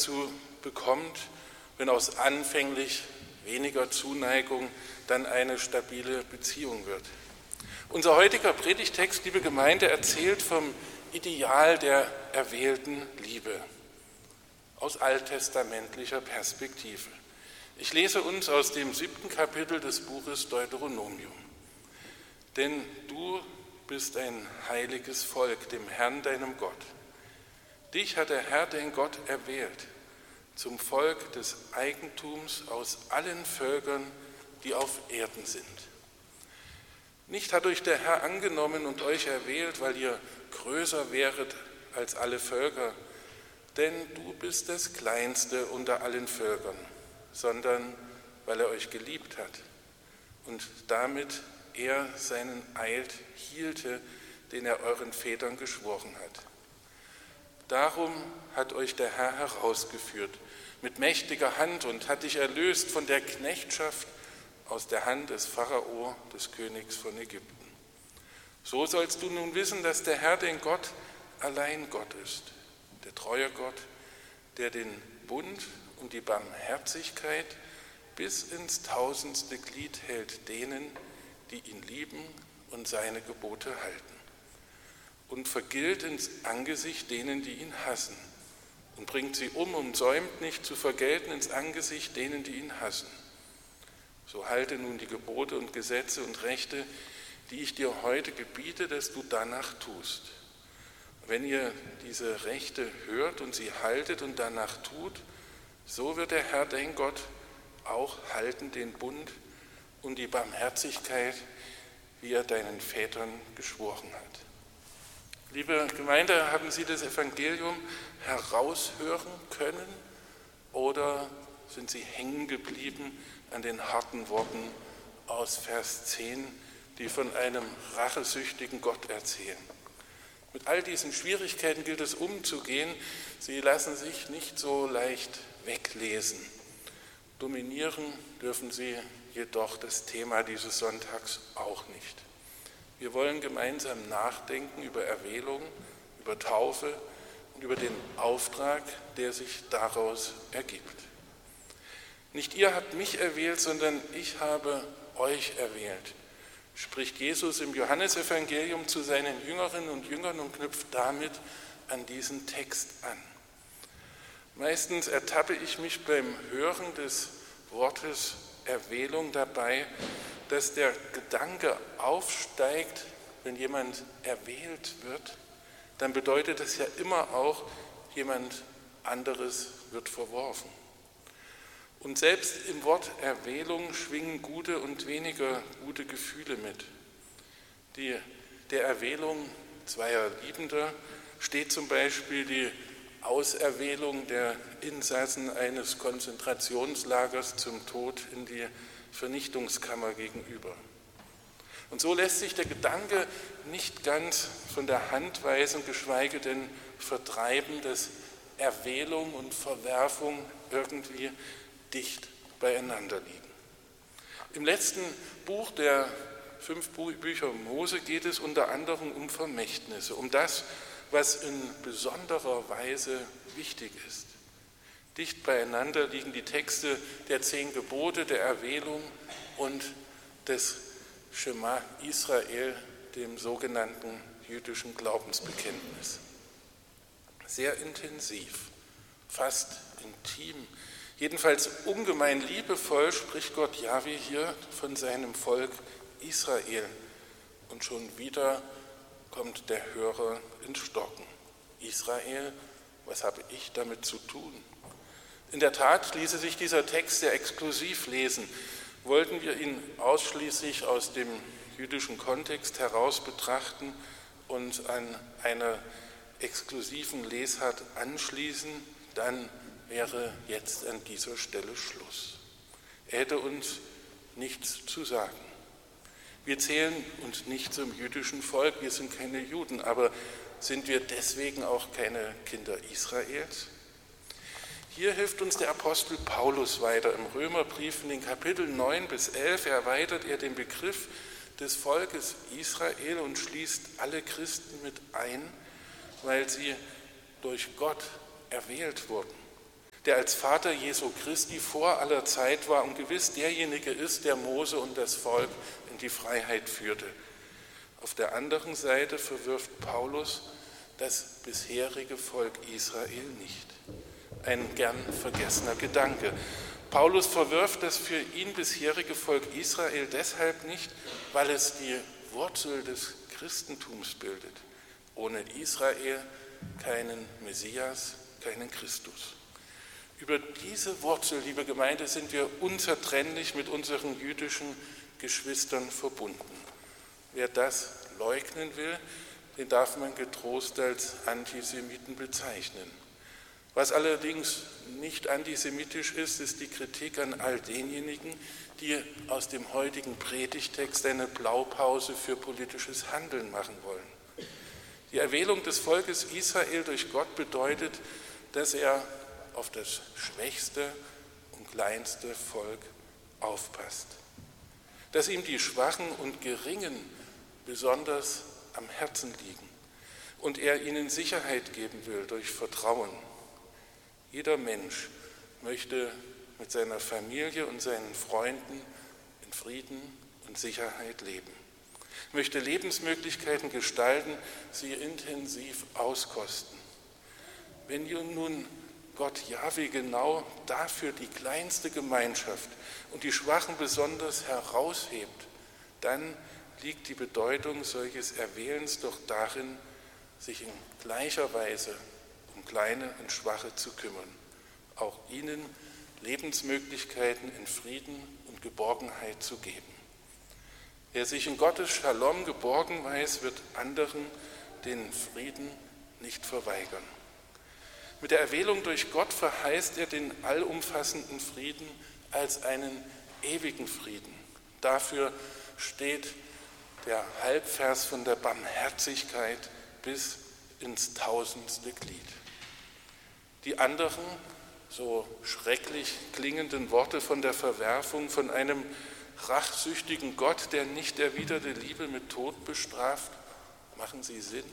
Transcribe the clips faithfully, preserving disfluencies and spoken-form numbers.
dazu bekommt, wenn aus anfänglich weniger Zuneigung dann eine stabile Beziehung wird. Unser heutiger Predigtext, liebe Gemeinde, erzählt vom Ideal der erwählten Liebe aus alttestamentlicher Perspektive. Ich lese uns aus dem siebten Kapitel des Buches Deuteronomium. Denn du bist ein heiliges Volk, dem Herrn, deinem Gott. Dich hat der Herr, dein Gott, erwählt, zum Volk des Eigentums aus allen Völkern, die auf Erden sind. Nicht hat euch der Herr angenommen und euch erwählt, weil ihr größer wäret als alle Völker, denn du bist das Kleinste unter allen Völkern, sondern weil er euch geliebt hat und damit er seinen Eid hielte, den er euren Vätern geschworen hat. Darum hat euch der Herr herausgeführt mit mächtiger Hand und hat dich erlöst von der Knechtschaft aus der Hand des Pharao, des Königs von Ägypten. So sollst du nun wissen, dass der Herr, dein Gott, allein Gott ist, der treue Gott, der den Bund und die Barmherzigkeit bis ins tausendste Glied hält denen, die ihn lieben und seine Gebote halten, und vergilt ins Angesicht denen, die ihn hassen, und bringt sie um und säumt nicht zu vergelten ins Angesicht denen, die ihn hassen. So halte nun die Gebote und Gesetze und Rechte, die ich dir heute gebiete, dass du danach tust. Wenn ihr diese Rechte hört und sie haltet und danach tut, so wird der Herr, dein Gott, auch halten den Bund und die Barmherzigkeit, wie er deinen Vätern geschworen hat. Liebe Gemeinde, haben Sie das Evangelium heraushören können oder sind Sie hängen geblieben an den harten Worten aus Vers zehn, die von einem rachesüchtigen Gott erzählen? Mit all diesen Schwierigkeiten gilt es umzugehen. Sie lassen sich nicht so leicht weglesen. Dominieren dürfen sie jedoch das Thema dieses Sonntags auch nicht. Wir wollen gemeinsam nachdenken über Erwählung, über Taufe und über den Auftrag, der sich daraus ergibt. Nicht ihr habt mich erwählt, sondern ich habe euch erwählt, spricht Jesus im Johannesevangelium zu seinen Jüngerinnen und Jüngern und knüpft damit an diesen Text an. Meistens ertappe ich mich beim Hören des Wortes Erwählung dabei, dass der Gedanke aufsteigt, wenn jemand erwählt wird, dann bedeutet das ja immer auch, jemand anderes wird verworfen. Und selbst im Wort Erwählung schwingen gute und weniger gute Gefühle mit. Die, der Erwählung zweier Liebender steht zum Beispiel die Auserwählung der Insassen eines Konzentrationslagers zum Tod in die Vernichtungskammer gegenüber. Und so lässt sich der Gedanke nicht ganz von der Hand weisen, geschweige denn vertreiben, dass Erwählung und Verwerfung irgendwie dicht beieinander liegen. Im letzten Buch der fünf Bücher Mose geht es unter anderem um Vermächtnisse, um das, was in besonderer Weise wichtig ist. Dicht beieinander liegen die Texte der zehn Gebote, der Erwählung und des Schema Israel, dem sogenannten jüdischen Glaubensbekenntnis. Sehr intensiv, fast intim, jedenfalls ungemein liebevoll spricht Gott Jahwe hier von seinem Volk Israel. Und schon wieder kommt der Hörer ins Stocken. Israel, was habe ich damit zu tun? In der Tat ließe sich dieser Text sehr exklusiv lesen. Wollten wir ihn ausschließlich aus dem jüdischen Kontext heraus betrachten und an einer exklusiven Lesart anschließen, dann wäre jetzt an dieser Stelle Schluss. Er hätte uns nichts zu sagen. Wir zählen uns nicht zum jüdischen Volk, wir sind keine Juden, aber sind wir deswegen auch keine Kinder Israels? Hier hilft uns der Apostel Paulus weiter. Im Römerbrief in den Kapiteln neun bis elf erweitert er den Begriff des Volkes Israel und schließt alle Christen mit ein, weil sie durch Gott erwählt wurden. der als Vater Jesu Christi vor aller Zeit war und gewiss derjenige ist, der Mose und das Volk in die Freiheit führte. Auf der anderen Seite verwirft Paulus das bisherige Volk Israel nicht. Ein gern vergessener Gedanke. Paulus verwirft das für ihn bisherige Volk Israel deshalb nicht, weil es die Wurzel des Christentums bildet. Ohne Israel keinen Messias, keinen Christus. Über diese Wurzel, liebe Gemeinde, sind wir unzertrennlich mit unseren jüdischen Geschwistern verbunden. Wer das leugnen will, den darf man getrost als Antisemiten bezeichnen. Was allerdings nicht antisemitisch ist, ist die Kritik an all denjenigen, die aus dem heutigen Predigtext eine Blaupause für politisches Handeln machen wollen. Die Erwählung des Volkes Israel durch Gott bedeutet, dass er auf das schwächste und kleinste Volk aufpasst, dass ihm die Schwachen und Geringen besonders am Herzen liegen und er ihnen Sicherheit geben will durch Vertrauen. Jeder Mensch möchte mit seiner Familie und seinen Freunden in Frieden und Sicherheit leben, möchte Lebensmöglichkeiten gestalten, sie intensiv auskosten. Wenn nun Gott Jahwe genau dafür die kleinste Gemeinschaft und die Schwachen besonders heraushebt, dann liegt die Bedeutung solches Erwählens doch darin, sich in gleicher Weise um Kleine und Schwache zu kümmern, auch ihnen Lebensmöglichkeiten in Frieden und Geborgenheit zu geben. Wer sich in Gottes Shalom geborgen weiß, wird anderen den Frieden nicht verweigern. Mit der Erwählung durch Gott verheißt er den allumfassenden Frieden als einen ewigen Frieden. Dafür steht der Halbvers von der Barmherzigkeit bis ins tausendste Glied. Die anderen, so schrecklich klingenden Worte von der Verwerfung, von einem rachsüchtigen Gott, der nicht erwiderte Liebe mit Tod bestraft, machen sie Sinn?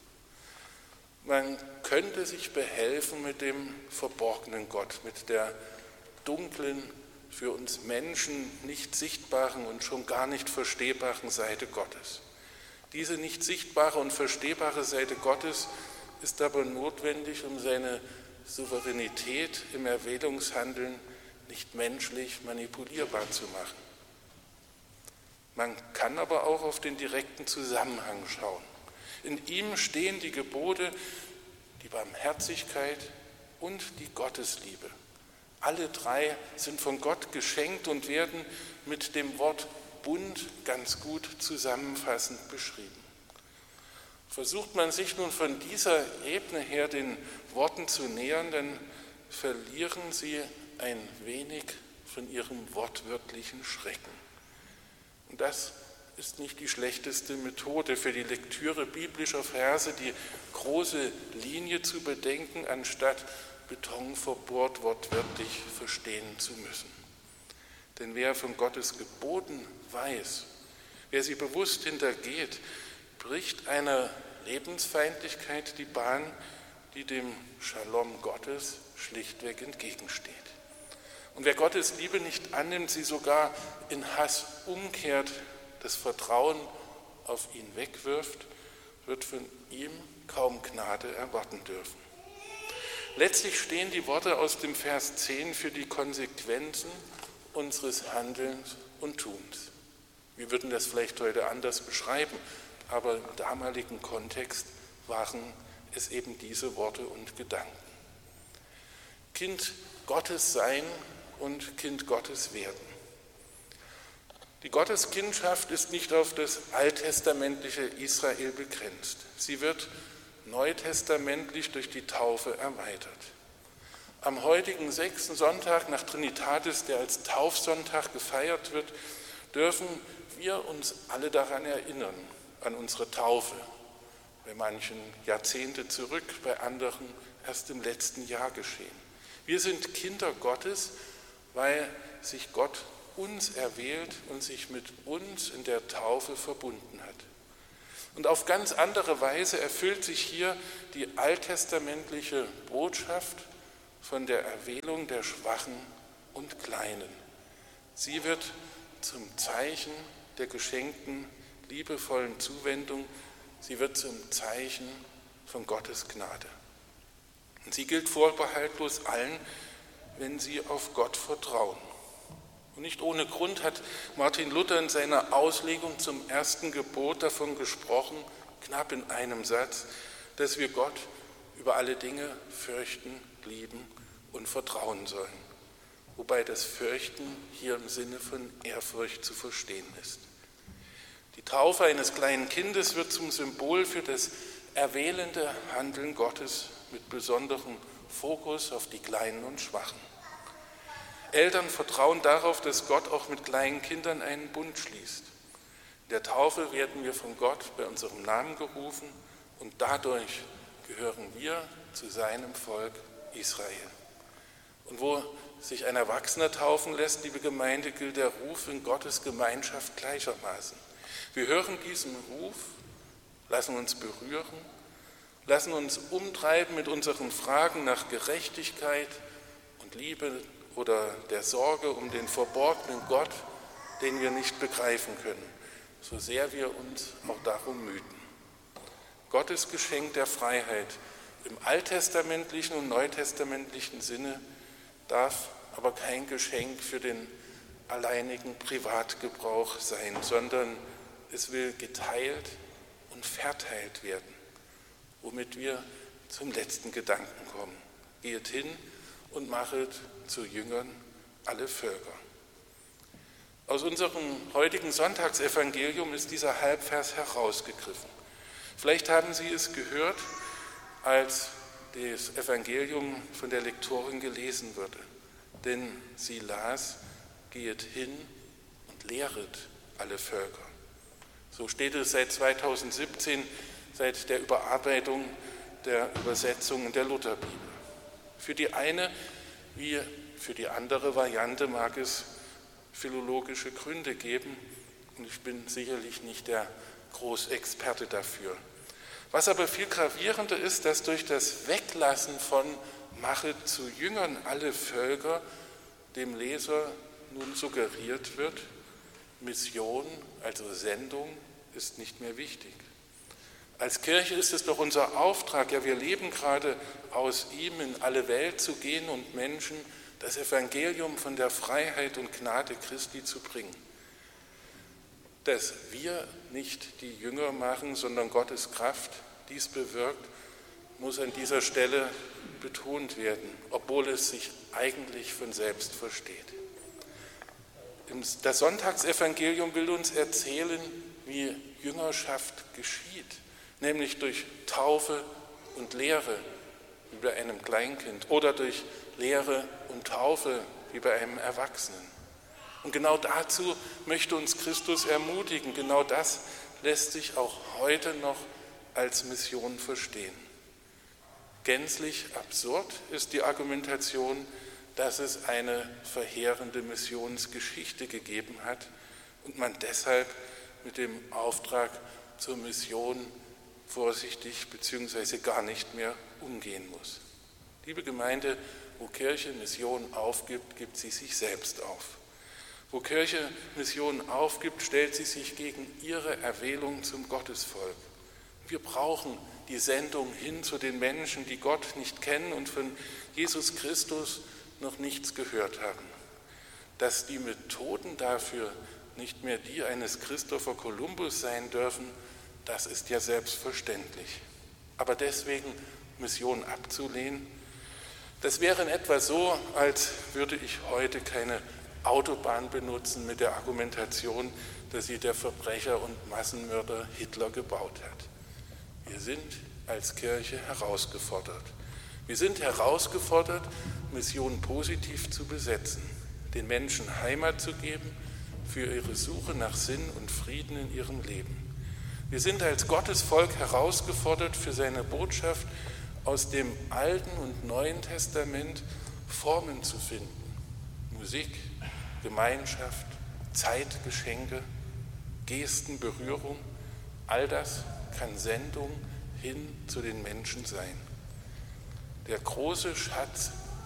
Man könnte sich behelfen mit dem verborgenen Gott, mit der dunklen, für uns Menschen nicht sichtbaren und schon gar nicht verstehbaren Seite Gottes. Diese nicht sichtbare und verstehbare Seite Gottes ist aber notwendig, um seine Souveränität im Erwählungshandeln nicht menschlich manipulierbar zu machen. Man kann aber auch auf den direkten Zusammenhang schauen. In ihm stehen die Gebote, die Barmherzigkeit und die Gottesliebe. Alle drei sind von Gott geschenkt und werden mit dem Wort Bund ganz gut zusammenfassend beschrieben. Versucht man sich nun von dieser Ebene her den Worten zu nähern, dann verlieren sie ein wenig von ihrem wortwörtlichen Schrecken. Und das ist nicht die schlechteste Methode für die Lektüre biblischer Verse, die große Linie zu bedenken, anstatt Beton verbohrt wortwörtlich verstehen zu müssen. Denn wer von Gottes Geboten weiß, wer sie bewusst hintergeht, bricht einer Lebensfeindlichkeit die Bahn, die dem Shalom Gottes schlichtweg entgegensteht. Und wer Gottes Liebe nicht annimmt, sie sogar in Hass umkehrt, das Vertrauen auf ihn wegwirft, wird von ihm kaum Gnade erwarten dürfen. Letztlich stehen die Worte aus dem Vers zehn für die Konsequenzen unseres Handelns und Tuns. Wir würden das vielleicht heute anders beschreiben, aber im damaligen Kontext waren es eben diese Worte und Gedanken. Kind Gottes sein und Kind Gottes werden. Die Gotteskindschaft ist nicht auf das alttestamentliche Israel begrenzt. Sie wird neutestamentlich durch die Taufe erweitert. Am heutigen sechsten Sonntag nach Trinitatis, der als Taufsonntag gefeiert wird, dürfen wir uns alle daran erinnern, an unsere Taufe. Bei manchen Jahrzehnte zurück, bei anderen erst im letzten Jahr geschehen. Wir sind Kinder Gottes, weil sich Gott uns erwählt und sich mit uns in der Taufe verbunden hat. Und auf ganz andere Weise erfüllt sich hier die alttestamentliche Botschaft von der Erwählung der Schwachen und Kleinen. Sie wird zum Zeichen der geschenkten, liebevollen Zuwendung. Sie wird zum Zeichen von Gottes Gnade. Und sie gilt vorbehaltlos allen, wenn sie auf Gott vertrauen. Und nicht ohne Grund hat Martin Luther in seiner Auslegung zum ersten Gebot davon gesprochen, knapp in einem Satz, dass wir Gott über alle Dinge fürchten, lieben und vertrauen sollen. Wobei das Fürchten hier im Sinne von Ehrfurcht zu verstehen ist. Die Taufe eines kleinen Kindes wird zum Symbol für das erwählende Handeln Gottes mit besonderem Fokus auf die Kleinen und Schwachen. Eltern vertrauen darauf, dass Gott auch mit kleinen Kindern einen Bund schließt. In der Taufe werden wir von Gott bei unserem Namen gerufen und dadurch gehören wir zu seinem Volk Israel. Und wo sich ein Erwachsener taufen lässt, liebe Gemeinde, gilt der Ruf in Gottes Gemeinschaft gleichermaßen. Wir hören diesen Ruf, lassen uns berühren, lassen uns umtreiben mit unseren Fragen nach Gerechtigkeit und Liebe oder der Sorge um den verborgenen Gott, den wir nicht begreifen können, so sehr wir uns auch darum mühen. Gottes Geschenk der Freiheit im alttestamentlichen und neutestamentlichen Sinne darf aber kein Geschenk für den alleinigen Privatgebrauch sein, sondern es will geteilt und verteilt werden, womit wir zum letzten Gedanken kommen. Geht hin und machet zu Jüngern alle Völker. Aus unserem heutigen Sonntagsevangelium ist dieser Halbvers herausgegriffen. Vielleicht haben Sie es gehört, als das Evangelium von der Lektorin gelesen wurde. Denn sie las, geht hin und lehret alle Völker. So steht es seit zweitausendsiebzehn, seit der Überarbeitung der Übersetzungen der Lutherbibel. Für die eine wie für die andere Variante mag es philologische Gründe geben und ich bin sicherlich nicht der Großexperte dafür. Was aber viel gravierender ist, dass durch das Weglassen von Machet zu Jüngern alle Völker dem Leser nun suggeriert wird, Mission, also Sendung, ist nicht mehr wichtig. Als Kirche ist es doch unser Auftrag, ja wir leben gerade aus ihm in alle Welt zu gehen und Menschen das Evangelium von der Freiheit und Gnade Christi zu bringen. Dass wir nicht die Jünger machen, sondern Gottes Kraft dies bewirkt, muss an dieser Stelle betont werden, obwohl es sich eigentlich von selbst versteht. Das Sonntagsevangelium will uns erzählen, wie Jüngerschaft geschieht, nämlich durch Taufe und Lehre wie bei einem Kleinkind oder durch Lehre und Taufe wie bei einem Erwachsenen. Und genau dazu möchte uns Christus ermutigen. Genau das lässt sich auch heute noch als Mission verstehen. Gänzlich absurd ist die Argumentation, dass es eine verheerende Missionsgeschichte gegeben hat und man deshalb mit dem Auftrag zur Mission vorsichtig bzw. gar nicht mehr umgehen muss. Liebe Gemeinde, wo Kirche Mission aufgibt, gibt sie sich selbst auf. Wo Kirche Mission aufgibt, stellt sie sich gegen ihre Erwählung zum Gottesvolk. Wir brauchen die Sendung hin zu den Menschen, die Gott nicht kennen und von Jesus Christus noch nichts gehört haben. Dass die Methoden dafür nicht mehr die eines Christopher Columbus sein dürfen, das ist ja selbstverständlich. Aber deswegen Mission abzulehnen, das wäre in etwa so, als würde ich heute keine Autobahn benutzen mit der Argumentation, dass sie der Verbrecher und Massenmörder Hitler gebaut hat. Wir sind als Kirche herausgefordert. Wir sind herausgefordert, Mission positiv zu besetzen, den Menschen Heimat zu geben für ihre Suche nach Sinn und Frieden in ihrem Leben. Wir sind als Gottesvolk herausgefordert, für seine Botschaft aus dem Alten und Neuen Testament Formen zu finden. Musik, Gemeinschaft, Zeitgeschenke, Gesten, Berührung, all das kann Sendung hin zu den Menschen sein. Der große Schatz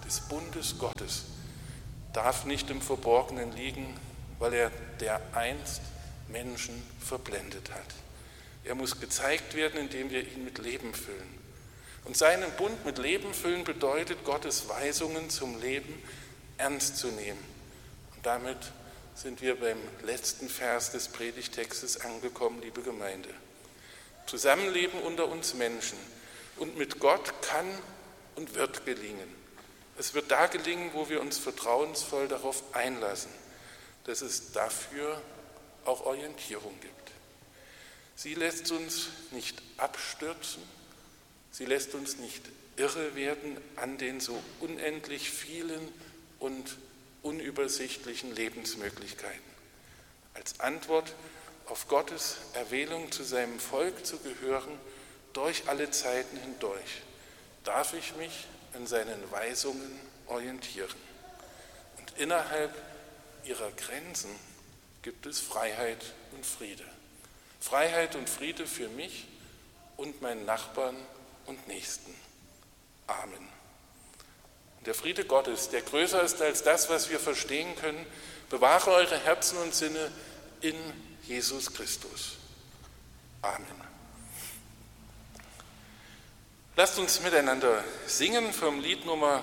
des Bundes Gottes darf nicht im Verborgenen liegen, weil er dereinst Menschen verblendet hat. Er muss gezeigt werden, indem wir ihn mit Leben füllen. Und seinen Bund mit Leben füllen bedeutet, Gottes Weisungen zum Leben ernst zu nehmen. Und damit sind wir beim letzten Vers des Predigtextes angekommen, liebe Gemeinde. Zusammenleben unter uns Menschen und mit Gott kann und wird gelingen. Es wird da gelingen, wo wir uns vertrauensvoll darauf einlassen, dass es dafür auch Orientierung gibt. Sie lässt uns nicht abstürzen, sie lässt uns nicht irre werden an den so unendlich vielen und unübersichtlichen Lebensmöglichkeiten. Als Antwort auf Gottes Erwählung, zu seinem Volk zu gehören, durch alle Zeiten hindurch, darf ich mich an seinen Weisungen orientieren. Und innerhalb ihrer Grenzen gibt es Freiheit und Friede. Freiheit und Friede für mich und meinen Nachbarn und Nächsten. Amen. Und der Friede Gottes, der größer ist als das, was wir verstehen können, bewahre eure Herzen und Sinne in Jesus Christus. Amen. Lasst uns miteinander singen vom Lied Nummer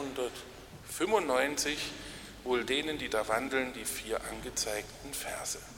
zweihundertfünfundneunzig, wohl denen, die da wandeln, die vier angezeigten Verse.